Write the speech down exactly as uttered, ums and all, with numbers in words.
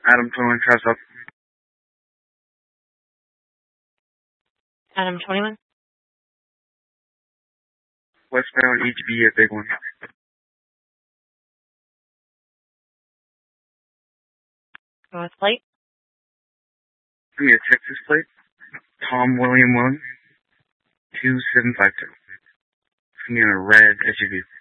Adam twenty-one, cross up. Adam twenty-one. Westbound H B, a big one. North plate. Give me a Texas plate. Tom William one, two seven five two. It's going to be in a red S U V.